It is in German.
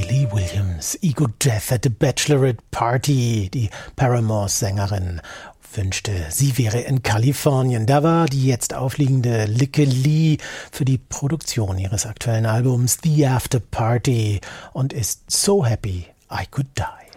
Lee Williams, Ego Death at the Bachelorette Party. Die Paramore-Sängerin wünschte, sie wäre in Kalifornien. Da war die jetzt aufliegende Lykke Li für die Produktion ihres aktuellen Albums The After Party und ist so happy I could die.